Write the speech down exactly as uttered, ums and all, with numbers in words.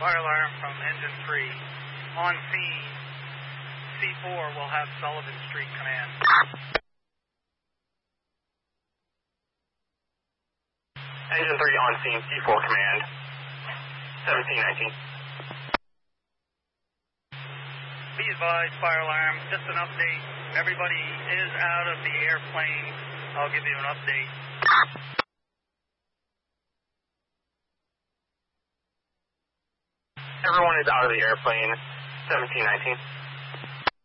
Fire alarm from engine three. On scene, C four will have Sullivan Street command. Engine three on scene, C four command. seventeen nineteen. Be advised, fire alarm, just an update. Everybody is out of the airplane. I'll give you an update. Everyone is out of the airplane, seventeen nineteen.